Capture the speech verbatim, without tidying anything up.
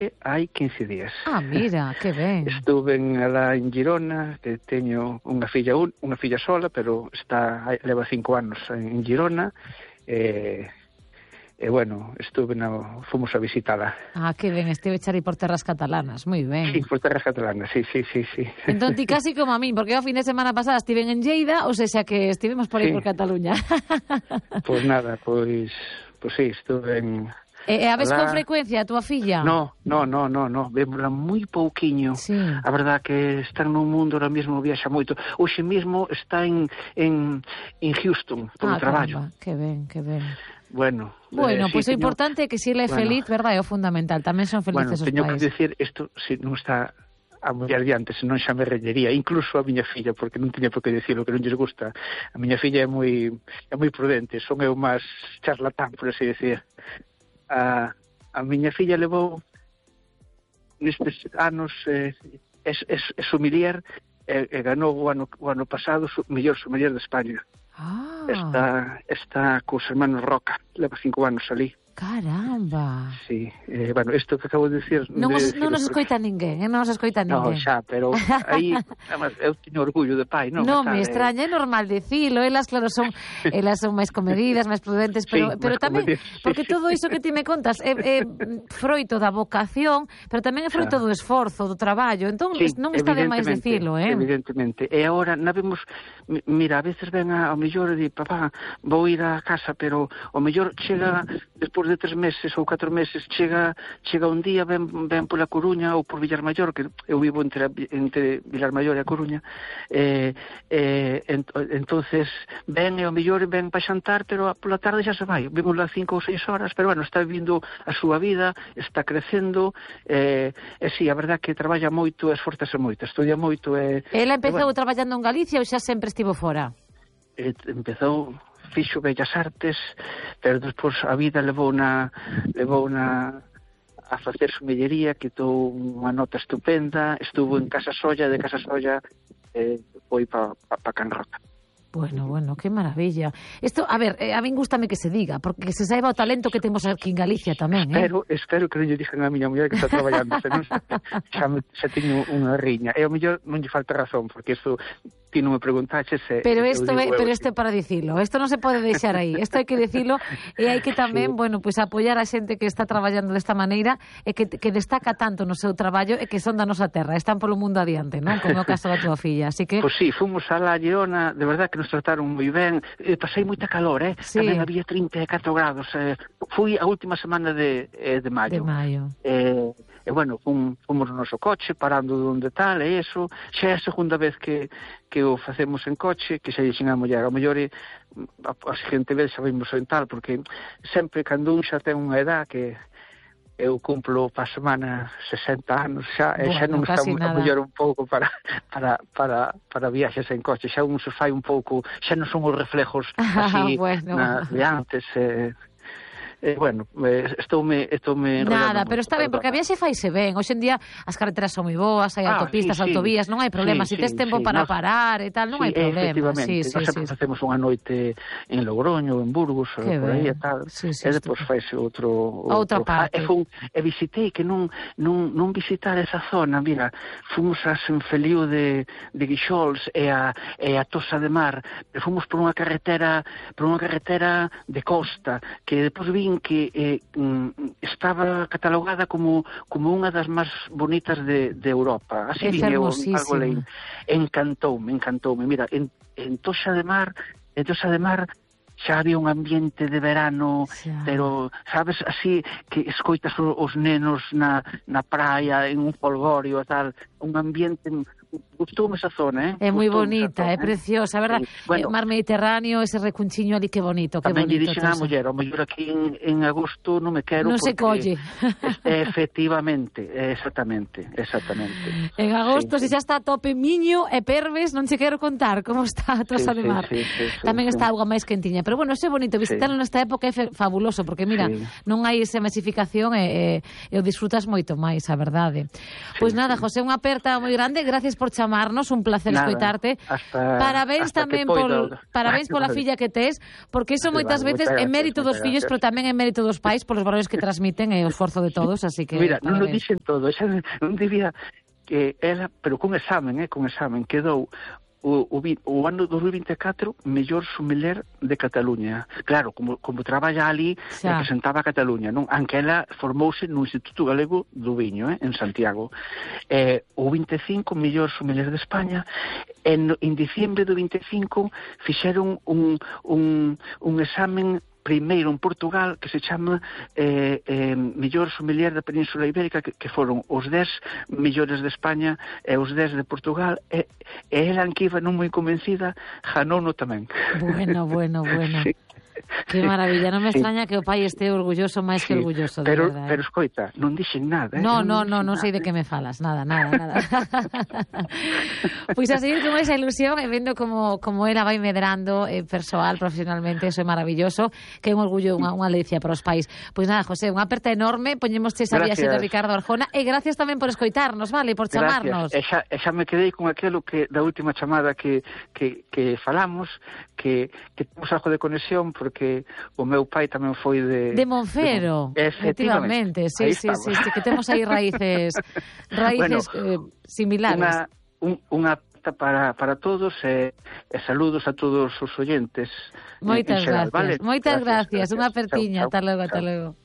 hai quince días. Ah, mira, que ben. Estuve alá en Girona, que teño unha filla un, unha filla sola, pero está leva cinco anos en Girona, e, e bueno, estuve na, fomos a visitala. Ah, que ben, estive chari por terras catalanas, moi ben. Sí, por terras catalanas, sí, sí, sí, sí. Entón, ti casi como a min, porque o fin de semana pasada estive en Lleida, ou seja que estivemos por aí sí. por Cataluña. Pois nada, pois, pois sí, estuve en... E, e a ves con frecuencia a túa filla? No, no, no, no, no, vémola moi pouquiño. Sí. A verdad que están no mundo ahora mesmo, viaxa moito. Hoxe mesmo está en, en, en Houston, por ah, traballo. Caramba, que ben, que ben. Bueno, bueno, eh, pois pues sí, o importante é que si ele é bueno, feliz, verdad, é o fundamental. Tamén son felices bueno, os teño pais. que dicir, isto se non está a muller diante, senón xa me rellería, incluso a miña filla, porque non tiña por que dicilo, que non lles gusta. A miña filla é moi é moi prudente, son eu máis charlatán, por así decir. A, a miña filla levou nestes anos eh, é, é, é sumilier e, e ganou o ano, o ano pasado o mellor sumilier de España. Ah. Está, está cos hermanos Roca, leva cinco anos ali. Caramba. Sí, eh, bueno, isto que acabo de dicir... Non, os, non nos porque... escoita ninguén, eh? non nos escoita ninguén. No, xa, pero aí, además, eu teño orgullo de pai, non? Non, me Está, extraña, é normal dicilo, elas, claro, son elas son máis comedidas, máis prudentes, pero, sí, pero tamén, comedidas, porque sí, todo sí. iso que ti me contas é, é froito da vocación, pero tamén é froito xa. do esforzo, do traballo, entón sí, non está de máis dicilo, eh? Evidentemente, e agora, na vemos, mira, a veces ven ao mellor e di, papá, vou ir á casa, pero o mellor chega, despois de tres meses ou catro meses, chega chega un día, ven, ven pola Coruña ou por Villarmaior, que eu vivo entre, entre Villarmaior e a Coruña, eh, eh, ent, entonces ven e o mellor ven para xantar, pero pola tarde xa se vai, vimos lá cinco ou seis horas, pero bueno, está vivindo a súa vida, está crecendo, eh, e si, sí, a verdad que traballa moito, esforzase moito, estudia moito. E, Ela empezou bueno, traballando en Galicia ou xa sempre estivo fora? Eh, empezou fixo Bellas Artes, pero despois a vida levou na levou na a facer sumillería, que tou unha nota estupenda, estuvo en Casa Solla, de Casa Solla eh, foi para pa, pa Can Roca. Bueno, bueno, que maravilla. Isto, a ver, eh, a min gústame que se diga, porque se saiba o talento que temos aquí en Galicia tamén, eh? Espero, espero que non lle dixen a miña muller que está traballando, senón xa, xa, xa teño unha riña. E ao mellor non lle falta razón, porque isto ti non me preguntaches se... Pero isto é, pero isto é para dicilo. Isto non se pode deixar aí. Isto hai que dicilo e hai que tamén, sí. bueno, pues apoiar a xente que está traballando desta maneira e que, que destaca tanto no seu traballo e que son da nosa terra, están polo mundo adiante, non? Como é o caso da tua filla. Así que... Pois pues sí, fomos a la Girona, de verdad que nos trataron moi ben. Eh, pasei moita calor, eh? Sí. Tamén había trinta e catro grados. Eh, fui a última semana de, eh, de maio. De maio. Eh, e bueno, fum, fomos no noso coche, parando donde tal, e eso. Xa é a segunda vez que, que o facemos en coche, que xa dixen a muller, ao mellor a, a seguinte vez xa vimos en tal, porque sempre cando un xa ten unha edad que eu cumplo pa semana sesenta anos xa, e bueno, xa non está a mellor un pouco para, para, para, para viaxes en coche, xa un se fai un pouco, xa non son os reflejos así bueno. na, de antes, eh, Eh, bueno, eh, estoume, estoume nada, pero está ben, porque a viaxe faise ben. Hoxe en día as carreteras son moi boas, hai ah, autopistas, sí, sí. autovías, non hai problema. Sí, si tes sí, tempo sí, para nos... parar e tal, non sí, hai problema. Efectivamente, sí, sí, nós sempre sí. facemos unha noite en Logroño, en Burgos, que por aí ben. e tal, sí, sí, e depois faise outro, outro... outra parte. Ah, e, fun, e visitei, que non, non, non visitar esa zona, mira, fomos a Senfeliu de, de Guixols e a, e a Tosa de Mar, e fomos por unha carretera, por unha carretera de costa, que depois vin que eh, estaba catalogada como como unha das máis bonitas de, de Europa. Así é eu algo leí. Encantoume, encantoume. Mira, en, en Toxa de Mar, en Toxa de Mar xa había un ambiente de verano, xa. Pero, sabes, así que escoitas os, os nenos na, na praia, en un polvorio e tal, un ambiente... Gustoume esa zona, eh? É moi bonita, zona, é preciosa, a verdad? Sí. Bueno, o mar Mediterráneo, ese recunchiño ali, que bonito, que tamén bonito. Tamén lle dixen a muller, o mellor aquí en, en agosto non me quero non se colle. Efectivamente, exactamente, exactamente. En agosto, sí, se xa está a tope Miño e Perves, non che quero contar como está a Tosa sí, de Mar. Sí, sí, sí, tamén sí. está a auga máis quentiña, pero bueno, é bonito, visitarlo sí. nesta época é fabuloso, porque mira, sí. non hai esa masificación e, e, e o disfrutas moito máis, a verdade. Sí, pois nada, sí. José, unha aperta moi grande, gracias por chamarnos, un placer Nada, escoitarte. hasta, Parabéns hasta tamén pol, parabéns pola filla que tes, porque iso moitas vale, veces é mérito dos gracias. fillos, pero tamén é mérito dos pais polos valores que transmiten e o esforzo de todos, así que mira, non o parabéns. dixen todo, xa non debía que ela, pero con examen, eh, con examen, quedou o, o, o ano dos mil vinte e catro mellor sommelier de Cataluña. Claro, como, como traballa ali, Xa. representaba a Cataluña, non? Anque ela formouse no Instituto Galego do Viño, eh, en Santiago. Eh, o vinte e cinco mellor sommelier de España. En, en diciembre do vinte e cinco fixeron un, un, un examen primeiro en Portugal que se chama eh, eh, mellor sommelier da Península Ibérica, que, que foron os dez mellores de España e os dez de Portugal, e, e ela que iba non moi convencida, janouno tamén. Bueno, bueno, bueno. Sí. Que maravilla, non me Sí. extraña que o pai este orgulloso máis Sí, que orgulloso, de pero, verdade. pero escoita, non dixen nada, eh? No, no, no, dixen non sei de nada, que me falas, nada, nada, nada. Pois a seguir con esa ilusión e vendo como, como ela vai medrando eh, persoal, profesionalmente, eso é maravilloso, que é un orgullo, unha, unha delicia para os pais. Pois nada, José, unha aperta enorme, poñémosche esa viaxe de Ricardo Arjona, e gracias tamén por escoitarnos, vale, por chamarnos. Gracias. E xa, e xa me quedei con aquilo que da última chamada que, que, que falamos, que, que temos algo de conexión, porque o meu pai tamén foi de... De Monfero, de, efectivamente, sí, sí, sí, sí, que temos aí raíces raíces bueno, eh, similares. Unha, un, unha para, para todos e, e saludos a todos os oyentes. Moitas en, en xeral, gracias, vale? moitas gracias, gracias. unha apertiña, ata logo, ata logo. logo.